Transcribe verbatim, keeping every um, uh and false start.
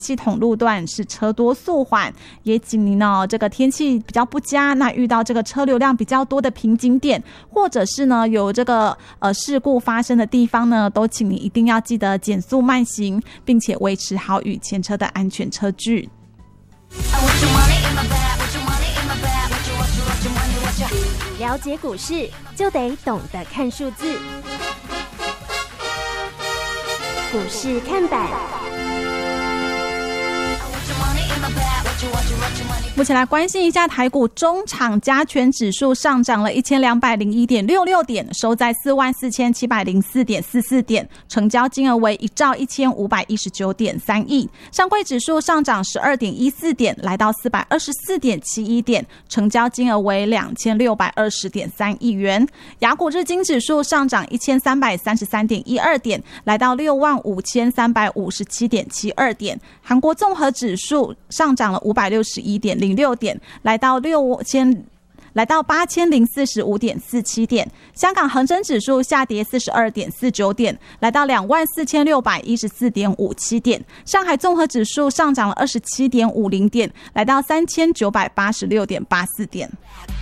系统路段是车多速缓，也请您呢这个天气比较不佳，那遇到这个车流量比较多的瓶颈点，或者是呢有这个呃事故发生的地方呢，都请你一定要记得减速慢行，并且维持好与前车的安全车距。 了解股市就得懂得看数字，股市看板。 目前来关心一下台股中场加权指数上涨了一千两百零一点六六点，收在四万四千七百零四点四四点，成交金额为一兆一千五百一十九点三亿。上柜指数上涨十二点一四点，来到四百二十四点七一点，成交金额为两千六百二十点三亿元。亚股日经指数上涨一千三百三十三点一二点，来到六万五千三百五十七点七二点。韩国综合指数上涨了五百六十一点零六点，来到六千。来到八千零四十五点四七点，香港恒生指数下跌四十二点四九点，来到两万四千六百一十四点五七点。上海综合指数上涨了二十七点五零点，来到三千九百八十六点八四点。